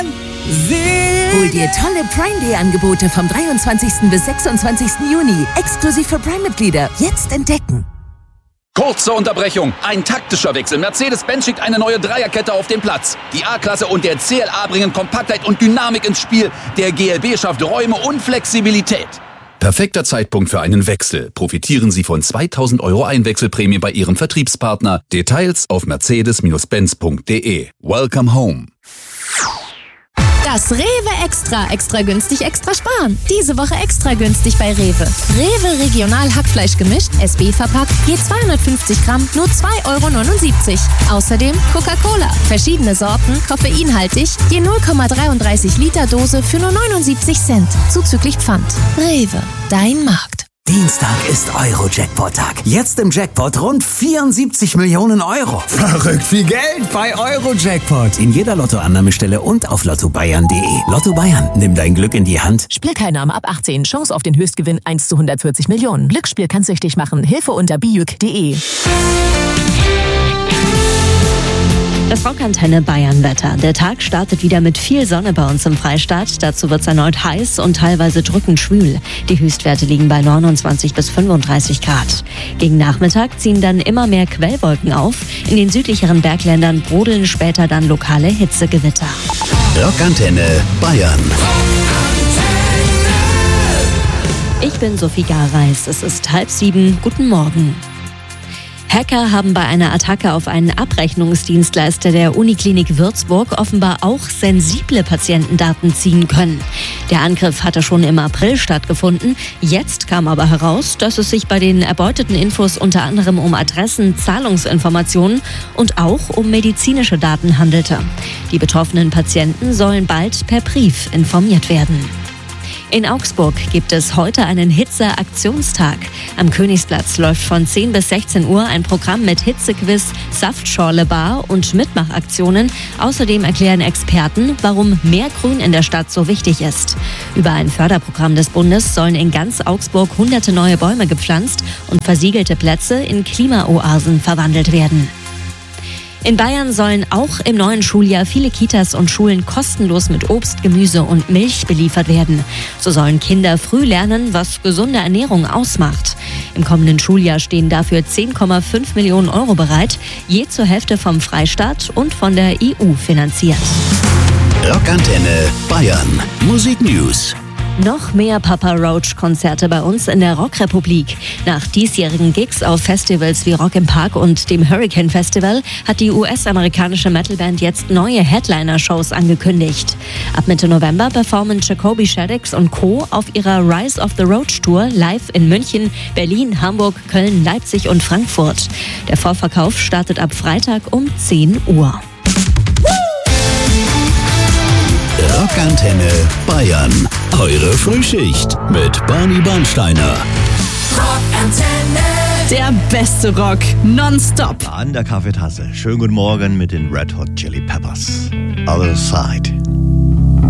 Hol dir tolle Prime Day Angebote vom 23. bis 26. Juni. Exklusiv für Prime-Mitglieder. Jetzt entdecken. Kurze Unterbrechung. Ein taktischer Wechsel. Mercedes-Benz schickt eine neue Dreierkette auf den Platz. Die A-Klasse und der CLA bringen Kompaktheit und Dynamik ins Spiel. Der GLB schafft Räume und Flexibilität. Perfekter Zeitpunkt für einen Wechsel. Profitieren Sie von 2.000 € Einwechselprämie bei Ihrem Vertriebspartner. Details auf mercedes-benz.de. Welcome home. Das Rewe Extra günstig, extra sparen. Diese Woche extra günstig bei Rewe. Rewe Regional Hackfleisch gemischt, SB verpackt, je 250 Gramm, nur 2,79 €. Außerdem Coca-Cola, verschiedene Sorten, koffeinhaltig, je 0,33 Liter Dose für nur 79 Cent, zuzüglich Pfand. Rewe, dein Markt. Dienstag ist Euro-Jackpot-Tag. Jetzt im Jackpot rund 74 Millionen €. Verrückt viel Geld bei Euro-Jackpot. In jeder Lottoannahmestelle und auf lottobayern.de. Lotto Bayern, nimm dein Glück in die Hand. Spielteilnahme ab 18. Chance auf den Höchstgewinn 1 zu 140 Millionen. Glücksspiel kann süchtig machen. Hilfe unter bijuk.de. Das Rockantenne Bayern-Wetter. Der Tag startet wieder mit viel Sonne bei uns im Freistaat. Dazu wird es erneut heiß und teilweise drückend schwül. Die Höchstwerte liegen bei 29 bis 35 Grad. Gegen Nachmittag ziehen dann immer mehr Quellwolken auf. In den südlicheren Bergländern brodeln später dann lokale Hitzegewitter. Rockantenne Bayern. Ich bin Sophie Gareis. Es ist 6:30. Guten Morgen. Hacker haben bei einer Attacke auf einen Abrechnungsdienstleister der Uniklinik Würzburg offenbar auch sensible Patientendaten ziehen können. Der Angriff hatte schon im April stattgefunden. Jetzt kam aber heraus, dass es sich bei den erbeuteten Infos unter anderem um Adressen, Zahlungsinformationen und auch um medizinische Daten handelte. Die betroffenen Patienten sollen bald per Brief informiert werden. In Augsburg gibt es heute einen Hitze-Aktionstag. Am Königsplatz läuft von 10 bis 16 Uhr ein Programm mit Hitzequiz, Saftschorle-Bar und Mitmachaktionen. Außerdem erklären Experten, warum mehr Grün in der Stadt so wichtig ist. Über ein Förderprogramm des Bundes sollen in ganz Augsburg hunderte neue Bäume gepflanzt und versiegelte Plätze in Klimaoasen verwandelt werden. In Bayern sollen auch im neuen Schuljahr viele Kitas und Schulen kostenlos mit Obst, Gemüse und Milch beliefert werden. So sollen Kinder früh lernen, was gesunde Ernährung ausmacht. Im kommenden Schuljahr stehen dafür 10,5 Millionen € bereit, je zur Hälfte vom Freistaat und von der EU finanziert. Rockantenne Bayern. Musik News. Noch mehr Papa Roach-Konzerte bei uns in der Rockrepublik. Nach diesjährigen Gigs auf Festivals wie Rock im Park und dem Hurricane Festival hat die US-amerikanische Metalband jetzt neue Headliner-Shows angekündigt. Ab Mitte November performen Jacoby Shaddix und Co. auf ihrer Rise of the Roach Tour live in München, Berlin, Hamburg, Köln, Leipzig und Frankfurt. Der Vorverkauf startet ab Freitag um 10 Uhr. Rockantenne Bayern. Eure Frühschicht mit Barney Bernsteiner. Rockantenne. Der beste Rock nonstop. An der Kaffeetasse. Schönen guten Morgen mit den Red Hot Chili Peppers. Other Side.